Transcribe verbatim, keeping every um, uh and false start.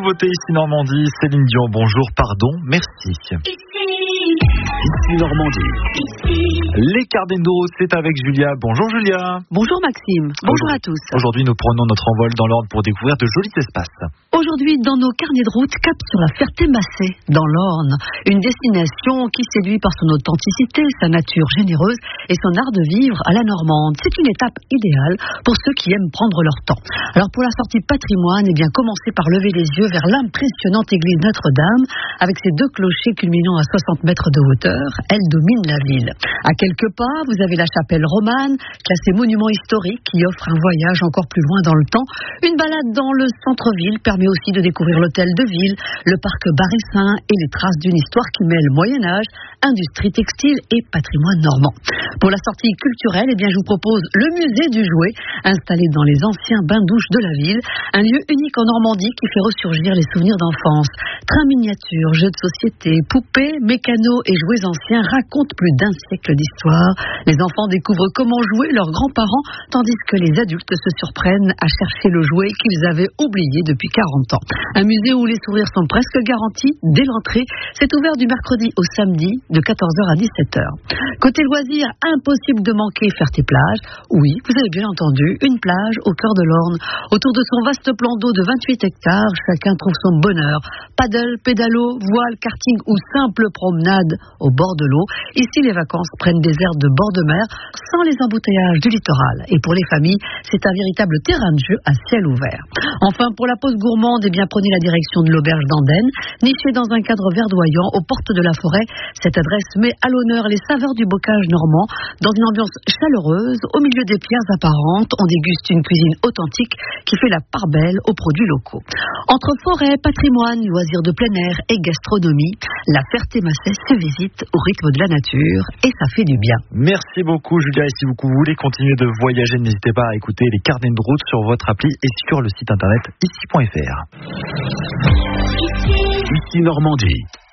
nouveauté ici Normandie. Céline Dion, bonjour, pardon, merci. Ici Normandie. Les Cardinaux, c'est avec Julia. Bonjour Julia. Bonjour Maxime. Bonjour à tous. Aujourd'hui, nous prenons notre envol dans l'Orne pour découvrir de jolis espaces. Aujourd'hui, dans nos carnets de route, cap sur la Ferté-Massé, dans l'Orne. Une destination qui séduit par son authenticité, sa nature généreuse et son art de vivre à la normande. C'est une étape idéale pour ceux qui aiment prendre leur temps. Alors pour la sortie patrimoine, eh bien commencez par lever les yeux vers l'impressionnante église Notre-Dame. Avec ses deux clochers culminant à soixante mètres de hauteur, elle domine la ville. À quelques pas, vous avez la chapelle romane, classée monument historique, qui offre un voyage encore plus loin dans le temps. Une balade dans le centre-ville permet aussi de découvrir l'hôtel de ville, le parc Baressin et les traces d'une histoire qui mêle Moyen-Âge, industrie textile et patrimoine normand. Pour la sortie culturelle, eh bien, je vous propose le musée du jouet, installé dans les anciens bains-douches de la ville, un lieu unique en Normandie qui fait ressurgir les souvenirs d'enfance. Trains miniatures, jeux de société, poupées, mécanos et jouets anciens racontent plus d'un siècle d'histoire. Les enfants découvrent comment jouer leurs grands-parents, tandis que les adultes se surprennent à chercher le jouet qu'ils avaient oublié depuis quarante ans. Un musée où les sourires sont presque garantis dès l'entrée. C'est ouvert du mercredi au samedi de quatorze heures à dix-sept heures. Côté loisirs, impossible de manquer Ferté-Plage. Oui, vous avez bien entendu, une plage au cœur de l'Orne. Autour de son vaste plan d'eau de vingt-huit hectares, chacun trouve son bonheur. Paddle, pédalo, voile, karting ou simple promenade au bord de l'eau. Ici, les vacances prennent des airs de bord de mer sans les embouteillages du littoral. Et pour les familles, c'est un véritable terrain de jeu à ciel ouvert. Enfin, pour la pause gourmande, eh bien, prenez la direction de l'auberge d'Andenne. Nichée dans un cadre verdoyant aux portes de la forêt, cette adresse met à l'honneur les saveurs du bocage normand. Dans une ambiance chaleureuse, au milieu des pierres apparentes, on déguste une cuisine authentique qui fait la part belle aux produits locaux. Entre forêt, patrimoine, loisirs de plein air et gastronomie, la Ferté-Massé se visite au rythme de la nature et ça fait du bien. Merci beaucoup Julia, et si vous voulez continuer de voyager, n'hésitez pas à écouter les carnets de route sur votre appli et sur le site internet ici point f r. Ici Normandie.